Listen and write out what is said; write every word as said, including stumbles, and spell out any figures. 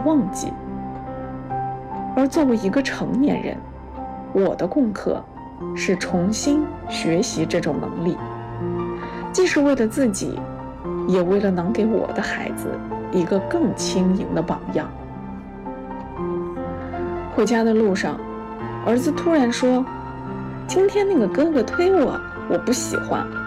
忘记。而作为一个成年人，我的功课是重新学习这种能力，既是为了自己，也为了能给我的孩子一个更轻盈的榜样。回家的路上，儿子突然说：“今天那个哥哥推我，我不喜欢。”